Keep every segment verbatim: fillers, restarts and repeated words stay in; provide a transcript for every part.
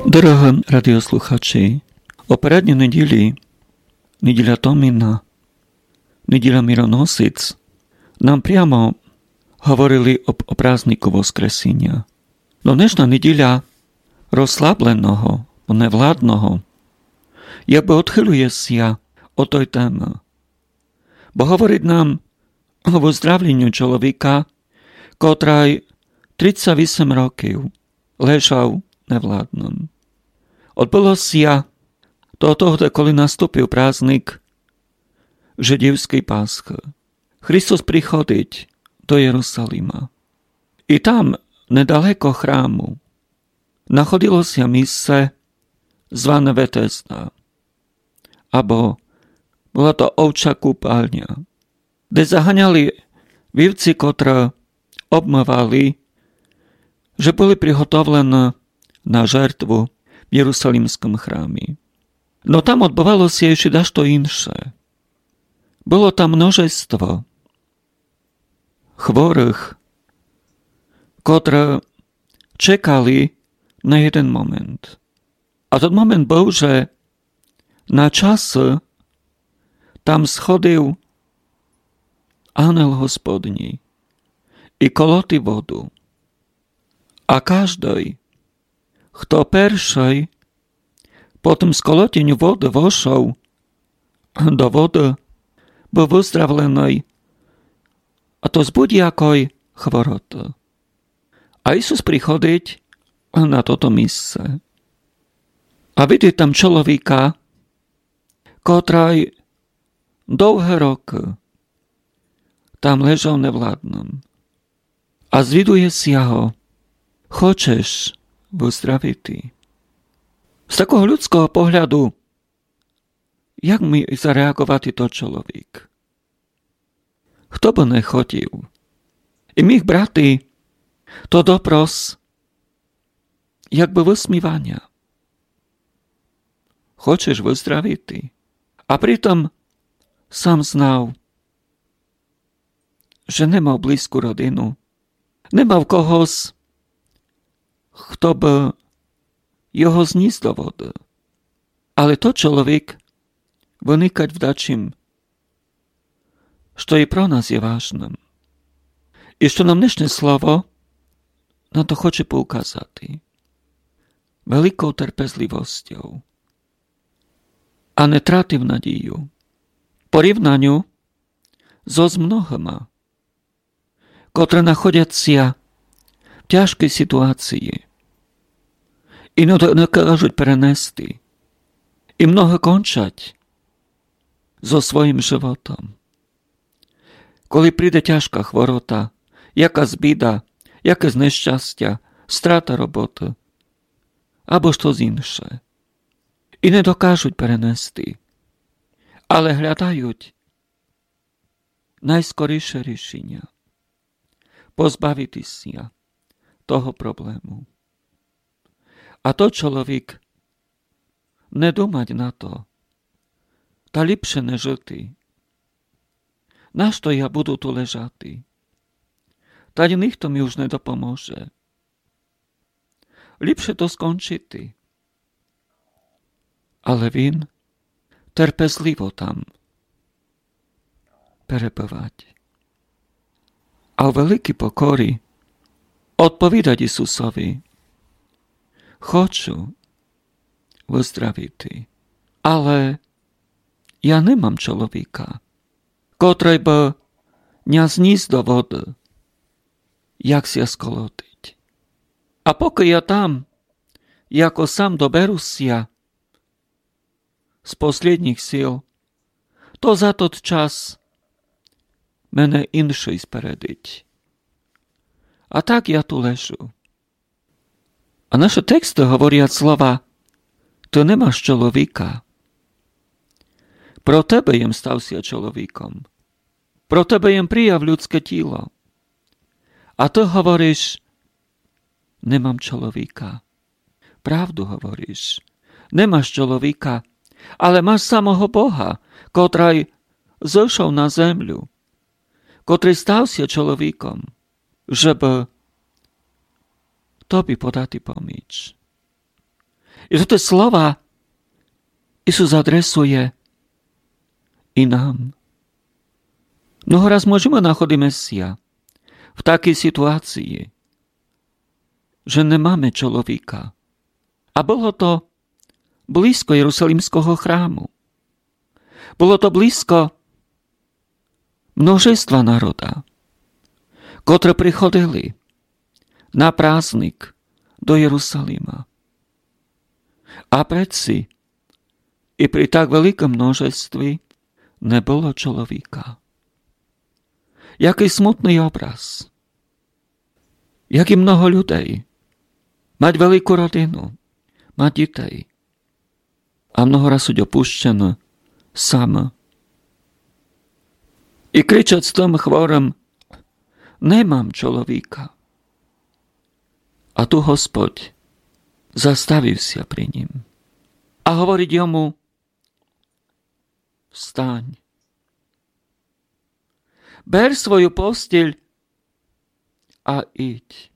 Дорого радіослухачі, о передній неділі, неділя Томіна, неділя Мироносиць, нам прямо говорили об, о празднику Воскресіння. Но днешна неділя розслабленого, невладного, якби відхилюється от той теми. Бо говорить нам о виздравленню чоловіка, котрий тридцять вісім років лежав невладним. Odbyłoся to toho, коли наступив праздник жидівської Пасхи. Христос приходить до Єрусалима. І там, недалеко храму, знаходилося місце, зване Ветесда, або була то овча купальня, де заганяли вівці, котрі обмивали, że były przygotowane na żertwu w jerusalimskim chramie. No tam odbywało się jeszcze deщо insze. Było tam mnóstwo chorych, które czekali na jeden moment. A ten moment był, że na czasy tam schodził ангел Господній i колоти воду. A każdy, kto pierwszy po tym skoloteniu wody weszł do wody, był wyzdrawlony, a to z budjakiej choroby. A Jezus przychodzi na to miejsce. A widzi tam człowieka, który długie roki tam leżał niewładnym. A zwiduje się go, хочеш виздравити? З такого людського погляду, як міг зареагувати той чоловік? Хто би не хотів? І міг брати то допрос, якби висмівання. Хочеш виздравити? А притом сам знав, що не мав близьку родину, не мав когось, хто б його зніс до води. Але то чоловік виникать в дачім, що і про нас є важним. І що нам днешнє слово на то хоче показати. Великою терпезливостю. А не тратив надію. Порівнянню зо з многима, котрі знаходяться в тяжкій ситуації і не кажуть перенести, і много кончать зо своїм животом. Коли прийде тяжка хворота, якась біда, якесь нещастя, страта роботи, або щось інше, і не докажуть перенести, але глядають найскоріше рішення позбавитися того проблему. А то чоловік не думать на то, та ліпше не жити. Нащо я буду tu лежати? Та й ніхто mi już не допоможе. Ліпше то скончити. Але він терпезливо там перебувати. А у великій покорі odpowiadać Isusowi: Хочу виздравити, але я не мам чоловіка, котрий би не зніс до води, як ся сколотить. А поки я там, яко сам доберуся з последніх сил, то за тот час мене інший спередить. A tak ja tu leżu. A nasze teksty говорять слова: Ти не маєш чоловіка. Про тебе їм стався чоловіком. Про тебе їм прияв людське тіло. А ти говориш: Не мам чоловіка. Правду говориш. Не маєш чоловіка, але маєш самого Бога, котрий зійшов на землю, котрий стався чоловіком, żeby Tobie podati pomóc. I toto slova Isus adresuje i nám. Mnoho raz môžeme nachodiť Mesia v takej situácii, že nemáme človeka. A bolo to blízko Jerusalimského chrámu. Bolo to blízko množstva národa, ktoré prichodili na prázdnik do Jerusalima. A predsi i pri tak veľkom množstve nebolo človeka. Jaký smutný obraz. Jaký mnoho ľudí. Mať veľkú rodinu. Mať detей. A mnoho raz sú opušťané sama. I kričať s tom chvorem, nemám človeka. A tu Hospod zastavil sa pri ním. A hovoriť jomu, vstaň. Ber svoju posteľ a iď.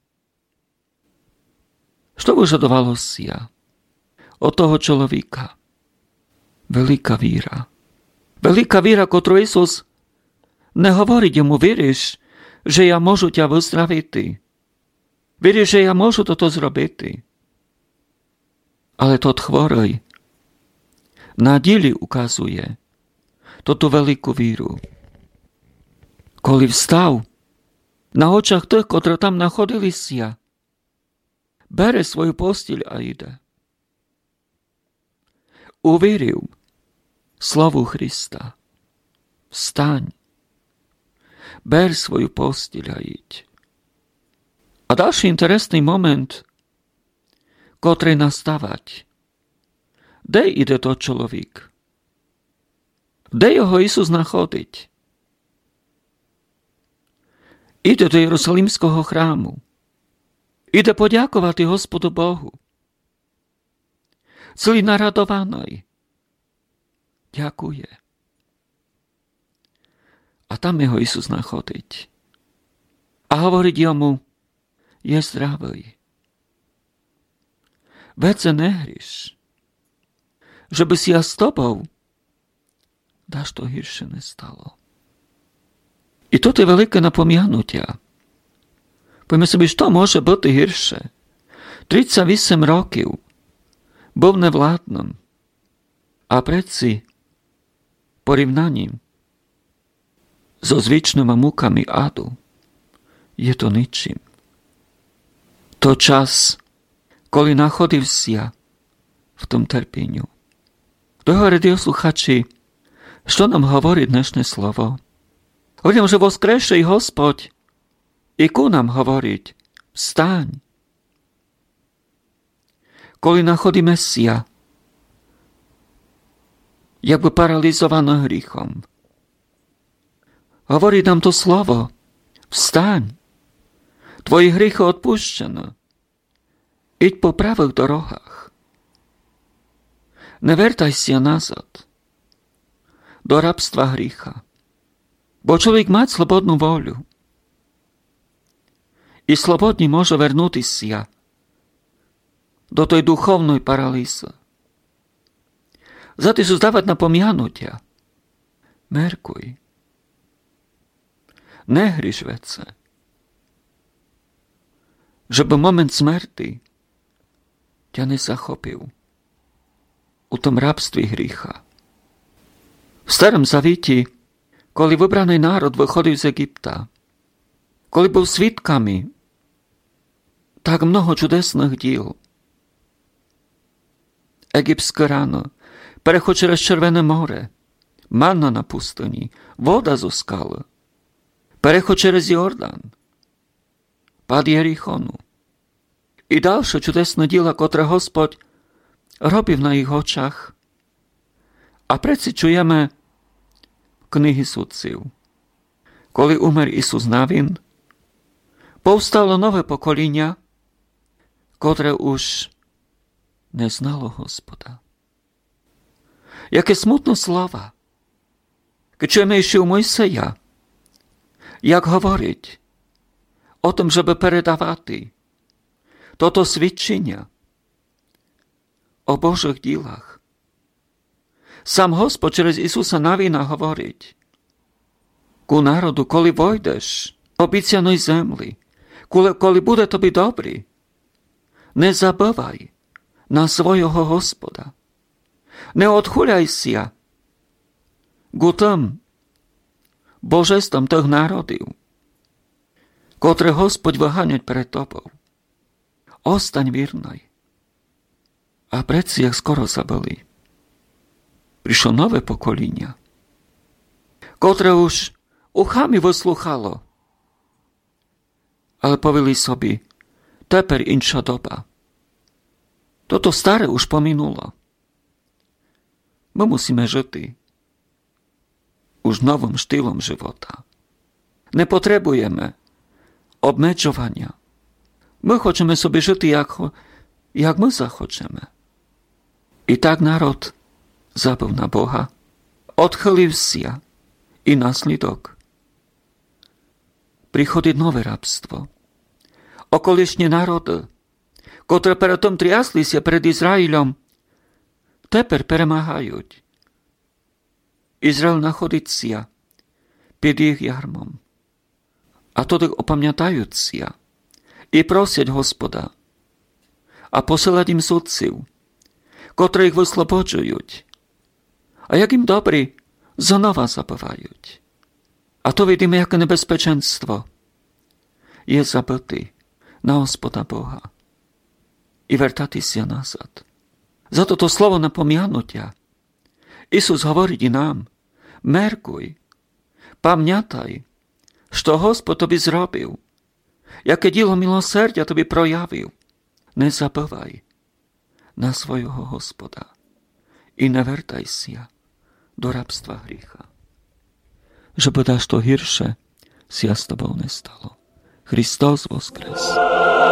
Što vyžadovalo sia od toho človeka? Veľká víra. Veľká víra, ktorú Isus nehovorí mu, veríš, že ja môžu ťa uzdraviť. Veríš, že ja môžu toto zrobiť. Ale to chvorej na dili ukazuje toto veľkú víru. Koli vstav na očach tých, ktorí tam nachodili sia, bere svoju posteľ a ide. Uveril slovu Krista. Vstaň. Ber svoju posteľ a iď. A ďalší interesný moment, ktorý nastávať. Kde ide to človek? Kde ho Isus nachodiť? Ide do Jerusalimského chrámu. Ide poďakovať Hospodu Bohu. Celý naradovaný. Ďakuje. A tam je ho Isus nachodiť. A hovoriť jomu, je zdravý. Veď sa nehriš, že by si ja s tobou dáš to hiršie nestalo. I toto je veľké napomiahnutia. Poďme si, čo môže byť hiršie. tridsaťosem rokov bol nevládnom a predsi porovnaním so zvyčnými múkami adu je to ničím. To čas, koli nachodil sia v tom terpeniu. Dobre, radiosluchači, čo nám hovorí dnešné slovo? Hovorím, že voskreší Hospod i ku nám hovoriť, vstaň. Koli nachodíme sia, jak by paralizované hriechom. Hovorí nám to slovo, vstaň. Tvoji hriechy odpušťané. Iď po pravých dorogách. Nevertaj sa nazad do rabstva hriecha. Bo človek mať slobodnú voľu. I slobodne môže vernúť sa do tej duchovnej paralýzy. Za to sú zdávať napomianutia. Merkuj. Nehriš vece. Že by moment smrti ťa nezachopil u tom rabství hriecha. V starom zavíti, koli vybraný národ vychodil z Egypta, koli bol svitkami tak mnoho čudesných díl. Egyptské ráno, prechod čez Červené more, manna na pustini, voda zo skal, prechod čez Jordán, pád Jerichonu i ďalšie čudesné diela, ktoré Hospod robí na ich očach. A predsi čujeme knihy sudcov. Koli umer Isus Navin, povstalo nové pokolenia, ktoré už neznalo Hospoda. Jaké smutné slova. Keď čujeme ešte u Mojseja, jak hovoriť o tom, že by predávali toto svedčenia o Božích dílach. Sám Hospod через Ісуса Навіна говорить: ку народу, коли войдеш в обіцяної землі, коли, коли буде тобі добре, не забувай на свого Господа. Не odchuляйся к тим божествам тих народів, котре Господь виганять перед тобою. Остань вірний. А предці їх скоро забили. Прийшло нове покоління, котре уж ухами вислухало, але повели собі: тепер інша доба. Toto старе уж поминуло. Ми мусимо жити уж новим штилом живота. Не потребуємо обмежування. Ми хочемо собі жити, як, як ми захочемо. І так народ забув на Бога, odchyлився, і наслідок приходить нове рабство. Околишні народи, котре перед тим тряслися перед Ізраїлем, тепер перемагають. Ізраїль знаходиться під їх ярмом. А тоді опам'ятаються і просять Господа, а посилать їм судців, котрі їх вислободжують. А як їм добре, знову забувають. А то видимо, яке небезпеченство є забити на Господа Бога і вертатися назад. Зато то слово напом'януття Ісус говорить і нам: меркуй, пам'ятай, що Господь тобі зробив, яке діло милосердя тобі проявив. Не забувай на свого Господа і не вертайся до рабства гріха. Żeby dasz to гірше, ся з тобою не стало. Христос воскрес!